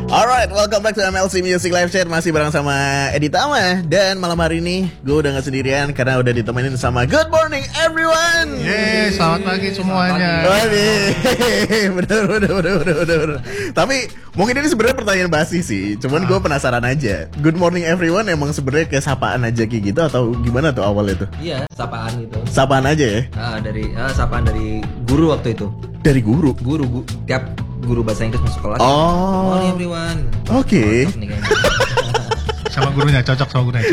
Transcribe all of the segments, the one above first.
Alright, welcome back to MLC Music Live Chat. Masih bareng sama Edi Tama. Dan malam hari ini gue udah gak sendirian karena udah ditemenin sama Good morning everyone. Yeay, selamat pagi semuanya. Bener. Tapi mungkin ini sebenarnya pertanyaan basi sih. Cuman gue penasaran aja. Good morning everyone emang sebenarnya kayak sapaan aja kayak gitu atau gimana tuh awalnya tuh? Iya, sapaan gitu. Sapaan aja ya? Sapaan dari guru waktu itu. Dari guru? Tiap guru bahasa Inggris masuk kelas. Oh. Morning everyone. Oke. Sama gurunya cocok.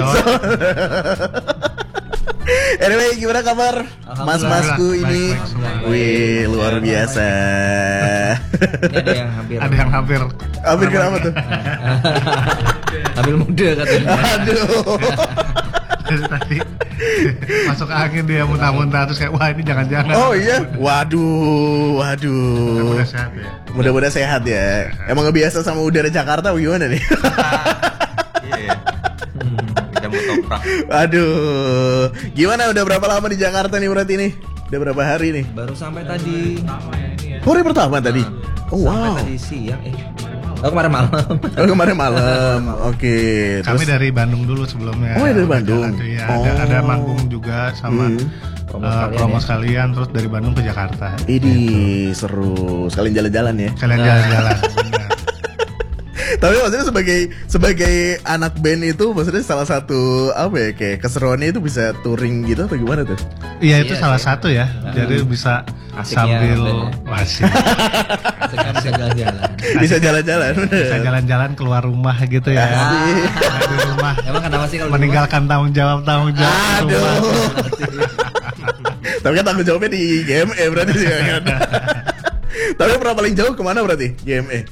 Anyway, gimana kabar mas-masku ini? Baik. Wih, luar biasa. Ini ada yang hampir. Hampir kenapa tuh? Ambil muda katanya. Aduh. Dari tadi masuk angin dia muntah-muntah terus kayak wah ini jangan-jangan. Oh iya, waduh. Mudah-mudahan sehat ya. Mudah-mudahan sehat ya. Emang ngebiasa sama udara Jakarta gimana nih? Iya. Kita mau toprak. Aduh, gimana udah berapa lama di Jakarta nih berarti nih? Udah berapa hari nih? Baru sampai tadi. Hari pertama tadi. Oh Sampai wow. tadi siang. Kemarin malam. Oh, kemarin malam. Oke. Kami dari Bandung dulu sebelumnya. Oh, dari Bandung. Iya, Oh. ada manggung juga sama promo sekalian terus dari Bandung ke Jakarta. Ini seru. Sekalian jalan-jalan ya. Kalian jalan-jalan. Benar. Tapi maksudnya sebagai anak band itu maksudnya salah satu apa ya kayak keseruannya itu bisa touring gitu atau gimana tuh? Iya itu salah satu ya. Jadi bisa Asiknya sambil asik kan bisa jalan-jalan. Bisa jalan-jalan. bisa jalan-jalan keluar rumah gitu ya. Di rumah. Emang kenapa sih kalau di Meninggalkan tanggung jawab rumah. Aduh. Tapi kan tanggung jawabnya di GME berarti sih kan. Tapi pernah paling jauh kemana berarti GME?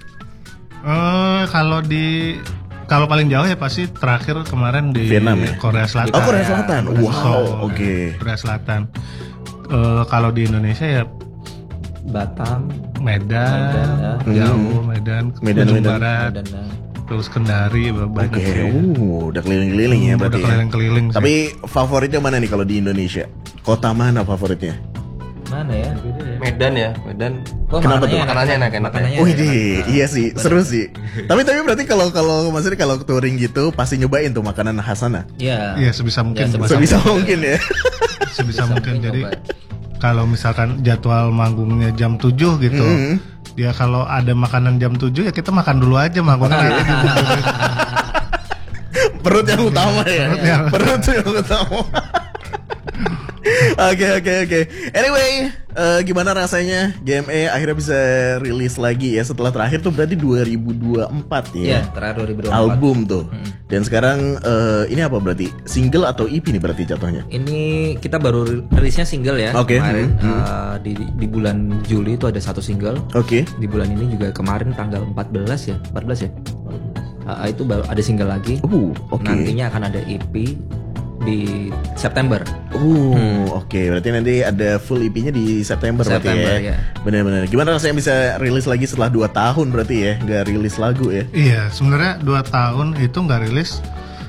Kalau paling jauh ya pasti terakhir kemarin di Vietnam ya? Korea Selatan. Oh Korea Selatan. Wow. Seoul, Oke. Korea Selatan. Kalau di Indonesia ya Batam, Medan, ya. jauh Medan, Medan. Ujung Barat, dan terus Kendari banyak Oke. sih. Udah keliling-keliling ya berarti. Udah keliling-keliling ya. sih. Tapi favoritnya mana nih kalau di Indonesia? Kota mana favoritnya? mana ya? Medan ya, Medan. Kenapa tuh? Makanannya enak-enak. Makanannya Oh enak. iya sih, seru sih. Tapi berarti kalau maksudnya kalau touring gitu pasti nyobain tuh makanan khas sana. Iya. Iya sebisa mungkin. Ya, Sebisa mungkin ya. sebisa mungkin. Jadi coba. kalau misalkan jadwal manggungnya jam 7 gitu. Ya kalau ada makanan jam 7 ya kita makan dulu aja manggungnya nanti dibungkus. Perut yang utama ya. Perut yang utama. Oke. Anyway, gimana rasanya GME akhirnya bisa rilis lagi ya setelah terakhir tuh berarti 2024 ya. Iya, terakhir 2024. Album tuh. Dan sekarang ini apa berarti? Single atau EP nih berarti jatuhnya? Ini kita baru rilisnya single ya. Oke. Kemarin di bulan Juli itu ada satu single. Oke. Di bulan ini juga kemarin tanggal 14 ya. Itu baru ada single lagi. Oke. Nantinya akan ada EP di September. Oke. Berarti nanti ada full EP-nya di September berarti ya. ya. Benar-benar. Gimana rasanya bisa rilis lagi setelah 2 tahun berarti ya? Nggak rilis lagu ya? Iya, sebenarnya 2 tahun itu nggak rilis,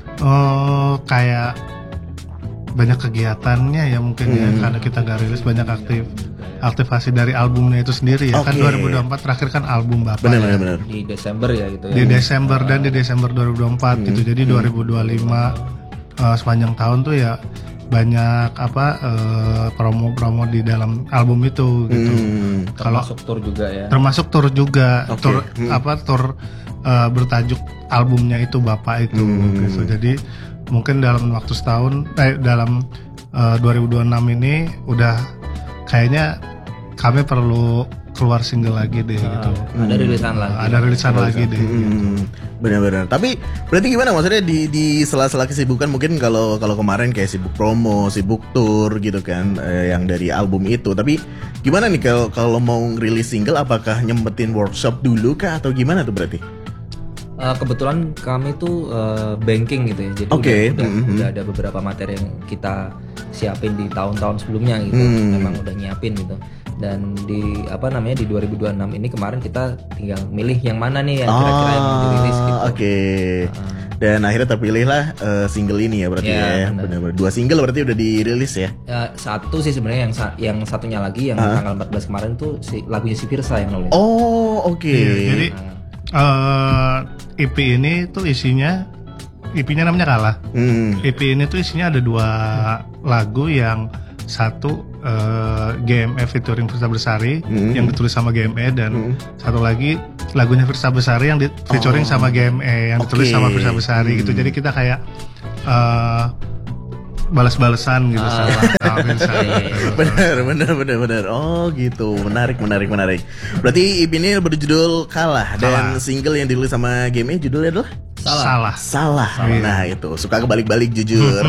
kayak banyak kegiatannya ya mungkin ya, karena kita nggak rilis banyak aktivasi dari albumnya itu sendiri ya. Kan 2024 terakhir kan album Bapak. Benar. Di Desember ya gitu ya. Di Desember dan di Desember 2024 gitu. Jadi 2025 sepanjang tahun tuh ya banyak promo-promo di dalam album itu gitu. Kalau Termasuk tour juga ya. termasuk tour juga, Oke. tour bertajuk albumnya itu Bapak itu gitu. Jadi mungkin dalam waktu setahun dalam 2026 ini udah kayaknya kami perlu keluar single lagi deh gitu. Ada rilisan lagi. Ada rilisan lagi deh. Benar-benar. Tapi berarti gimana maksudnya di sela-sela kesibukan mungkin kalau kemarin kayak sibuk promo, sibuk tour gitu kan yang dari album itu. Tapi gimana nih kalau mau rilis single apakah nyempetin workshop dulu kah atau gimana tuh berarti? Kebetulan kami tuh banking gitu ya. Jadi udah ada beberapa materi yang kita siapin di tahun-tahun sebelumnya gitu. Memang udah nyiapin gitu. Dan di 2026 ini kemarin kita tinggal milih yang mana nih yang kira-kira yang mau dirilis gitu. Oke. Dan akhirnya terpilihlah single ini ya berarti ya. Benar-benar 2 single berarti udah dirilis ya. Satu sih sebenarnya yang satunya lagi yang tanggal 14 kemarin tuh lagunya si Virsa yang nulis. Oh, oke. Iya, jadi EP ini tuh isinya, EP-nya namanya Kalah. EP ini tuh isinya ada 2 lagu, yang satu GME featuring Firsa Bersari yang ditulis sama GME, dan satu lagi lagunya Firsa Bersari yang featuring sama GME yang ditulis sama Firsa Bersari gitu. Jadi kita kayak balas-balesan gitu sama Firsa. Benar. Oh gitu, menarik. Berarti EP ini berjudul Kalah, dan single yang dirilis sama GME judulnya adalah Salah. Nah itu suka kebalik-balik jujur.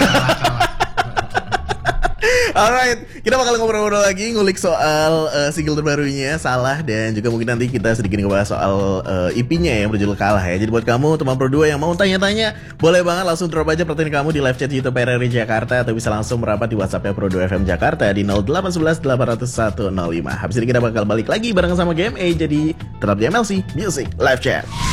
Alright, kita bakal ngobrol-ngobrol lagi, ngulik soal single terbarunya Salah, dan juga mungkin nanti kita sedikit ngebahas soal EP-nya yang berjudul Kalah ya. Jadi buat kamu teman Pro 2 yang mau tanya-tanya, boleh banget langsung drop aja pertanyaan kamu di live chat YouTube RRI Jakarta, atau bisa langsung merapat di WhatsApp-nya Pro 2 FM Jakarta di 0811 800 105. Habis ini kita bakal balik lagi bareng sama GME, jadi tetap di MLC Music Live Chat.